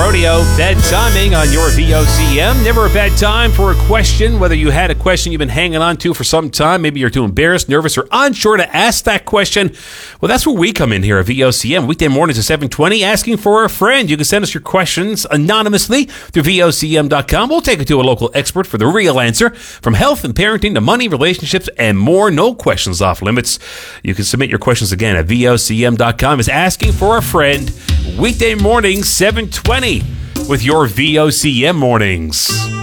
Rodeo. Bad timing on your VOCM. Never a bad time for a question, whether you had a question you've been hanging on to for some time. Maybe you're too embarrassed, nervous, or unsure to ask that question. Well, that's where we come in here at VOCM. Weekday mornings at 7:20, asking for a friend. You can send us your questions anonymously through VOCM.com. We'll take it to a local expert for the real answer. From health and parenting to money, relationships, and more. No questions off limits. You can submit your questions again at VOCM.com. It's asking for a friend. Weekday mornings, 7:20 with your VOCM mornings.